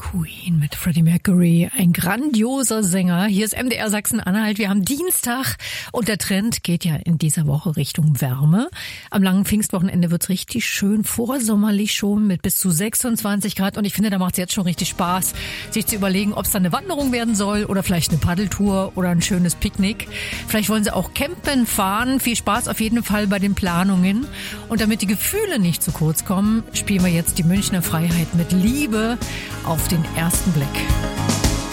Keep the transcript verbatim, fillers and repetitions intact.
Queen mit Freddie Mercury, ein grandioser Sänger. Hier ist M D R Sachsen-Anhalt. Wir haben Dienstag und der Trend geht ja in dieser Woche Richtung Wärme. Am langen Pfingstwochenende wird's richtig schön vorsommerlich schon mit bis zu sechsundzwanzig Grad. Und ich finde, da macht's jetzt schon richtig Spaß, sich zu überlegen, ob es dann eine Wanderung werden soll oder vielleicht eine Paddeltour oder ein schönes Picknick. Vielleicht wollen Sie auch campen fahren. Viel Spaß auf jeden Fall bei den Planungen. Und damit die Gefühle nicht zu kurz kommen, spielen wir jetzt die Münchner Freiheit mit Liebe auf den ersten Blick.